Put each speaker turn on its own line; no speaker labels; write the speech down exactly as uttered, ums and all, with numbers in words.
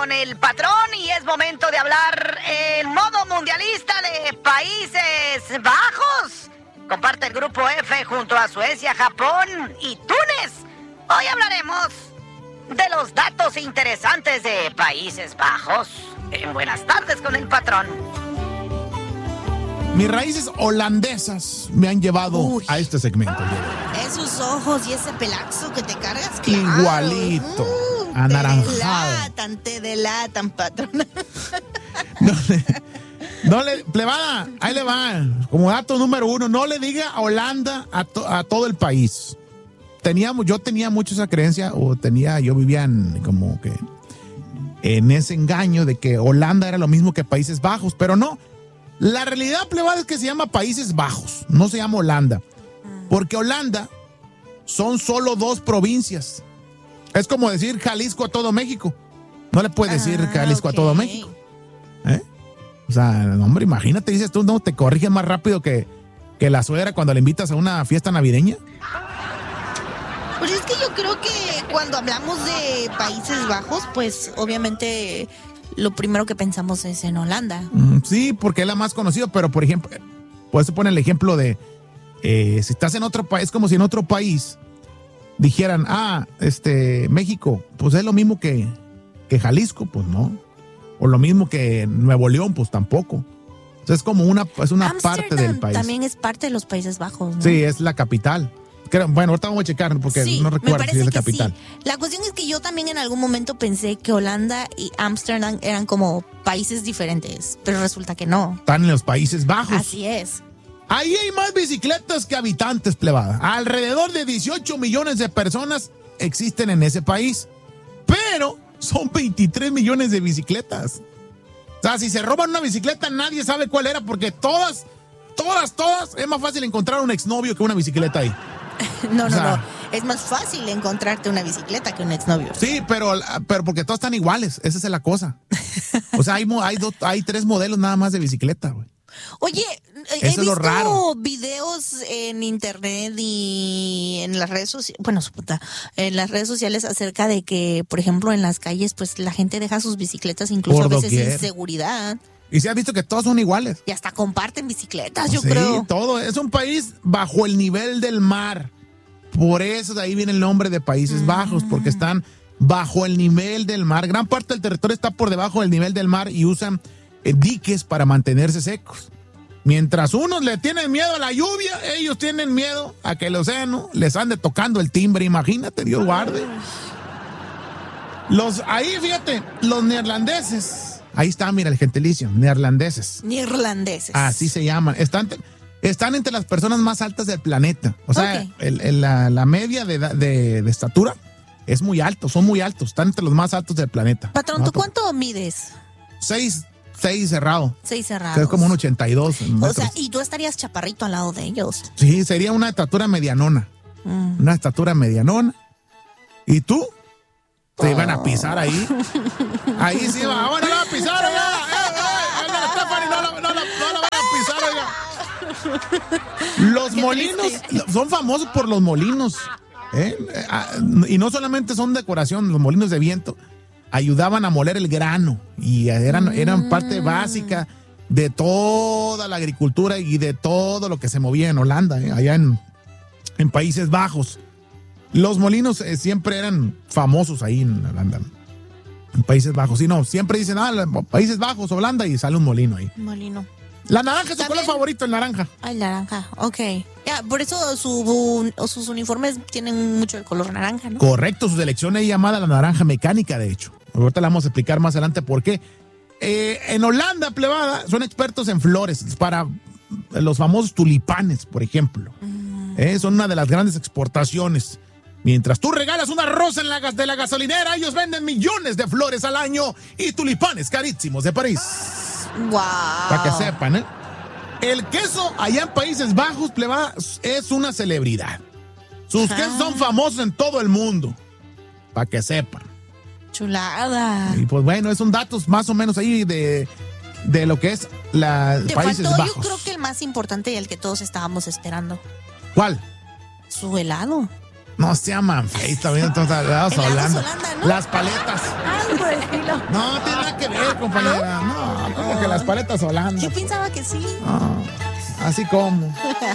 con el patrón y es momento de hablar en modo mundialista de Países Bajos. Comparte el grupo F junto a Suecia, Japón y Túnez. Hoy hablaremos de los datos interesantes de Países Bajos. En Buenas tardes con el patrón.
Mis raíces holandesas me han llevado Uy. a este segmento.
Esos ojos y ese pelazo que te cargas, claro.
Igualito, uh, anaranjado.
Te delatan, te delatan, patrón.
No le, no le, plebada, ahí le va. Como dato número uno, no le diga a Holanda a, to, a todo el país. Teníamos, yo tenía mucho esa creencia, o tenía, yo vivía en, como que en ese engaño de que Holanda era lo mismo que Países Bajos, pero no. La realidad, plebada, es que se llama Países Bajos, no se llama Holanda. Porque Holanda son solo dos provincias. Es como decir Jalisco a todo México. No le puedes decir ah, Jalisco okay. a todo México. ¿Eh? O sea, hombre, imagínate, dices tú, no te corriges más rápido que, que la suegra cuando le invitas a una fiesta navideña.
Pues es que yo creo que cuando hablamos de Países Bajos, pues obviamente lo primero que pensamos es en Holanda.
Mm, sí, porque es la más conocida, pero por ejemplo, puedes poner el ejemplo de eh, si estás en otro país, como si en otro país dijeran, ah, este, México, pues es lo mismo que, que Jalisco, pues no. O lo mismo que Nuevo León, pues tampoco. O sea, es como una, es una parte del país.
También es parte de los Países Bajos, ¿no?
Sí, es la capital. Bueno, ahorita vamos a checar porque sí, no recuerdo si es la capital.
Sí. La cuestión es que yo también en algún momento pensé que Holanda y Ámsterdam eran como países diferentes, pero resulta que no.
Están en los Países Bajos.
Así es.
Ahí hay más bicicletas que habitantes, plebada. Alrededor de dieciocho millones de personas existen en ese país, pero son veintitrés millones de bicicletas. O sea, si se roban una bicicleta, nadie sabe cuál era porque todas, todas, todas, es más fácil encontrar un exnovio que una bicicleta ahí.
No, no, o sea, no. Es más fácil encontrarte una bicicleta que un exnovio.
Sí, pero, pero porque todas están iguales. Esa es la cosa. O sea, hay, hay, dos, hay tres modelos nada más de bicicleta, güey.
Oye, he Eso visto raro. videos en internet y en las redes sociales, bueno, su puta, en las redes sociales acerca de que, por ejemplo, en las calles, pues la gente deja sus bicicletas incluso Por a veces doquier. sin seguridad.
Y se ha visto que todos son iguales.
Y hasta comparten bicicletas, yo
sí,
creo.
Sí, todo. Es un país bajo el nivel del mar. Por eso de ahí viene el nombre de Países mm. Bajos, porque están bajo el nivel del mar. Gran parte del territorio está por debajo del nivel del mar y usan eh, diques para mantenerse secos. Mientras unos le tienen miedo a la lluvia, ellos tienen miedo a que el océano les ande tocando el timbre. Imagínate, Dios guarde. Los, ahí, fíjate, los neerlandeses... Ahí está, mira, el gentilicio, neerlandeses.
Neerlandeses.
Así se llaman. Están, están entre las personas más altas del planeta. O sea, okay. el, el, la, la media de, de, de estatura es muy alto, son muy altos. Están entre los más altos del planeta.
Patrón, ¿tú cuánto mides?
Seis, seis cerrado.
Seis cerrado.
O sea, es como un ochenta y dos metros.
O sea, y tú estarías chaparrito al lado de ellos.
Sí, sería una estatura medianona. Mm. Una estatura medianona. ¿Y tú? Te iban a pisar ahí. Ahí sí va. Ahora la van a pisar, oiga. Eh, eh, Stephanie, no la, no, la, no la van a pisar, oiga. Los Qué molinos triste. Son famosos por los molinos. ¿eh? Y no solamente son decoración, los molinos de viento ayudaban a moler el grano y eran, mm. eran parte básica de toda la agricultura y de todo lo que se movía en Holanda, ¿eh? allá en, en Países Bajos. Los molinos eh, siempre eran famosos ahí en Holanda, en Países Bajos. Y no, siempre dicen, ah, Países Bajos, Holanda, y sale un molino ahí.
Molino.
La naranja es su color favorito, el naranja.
Ah, el naranja, ok. Ya, por eso su, sus uniformes tienen mucho el color naranja, ¿no?
Correcto, su selección es llamada la naranja mecánica, de hecho. Ahorita la vamos a explicar más adelante por qué. Eh, en Holanda, plebada, son expertos en flores para los famosos tulipanes, por ejemplo. Mm. Eh, son una de las grandes exportaciones. Mientras tú regalas una rosa en la gas de la gasolinera, ellos venden millones de flores al año y tulipanes carísimos de París.
Wow.
Para que sepan, ¿eh? El queso allá en Países Bajos, plebada, es una celebridad. Sus ah. quesos son famosos en todo el mundo. Para que sepan.
Chulada.
Y pues bueno, son datos más o menos ahí de, de lo que es la
Te
Países
faltó,
Bajos.
Yo creo que el más importante y el que todos estábamos esperando.
¿Cuál?
Su helado.
No se llaman Face, también estamos hablando.
Holanda. ¿no?
Las paletas.
Algo de estilo.
No, tiene nada que ver, compañera. No, como que las paletas Holanda.
Yo pensaba que sí.
No, así como.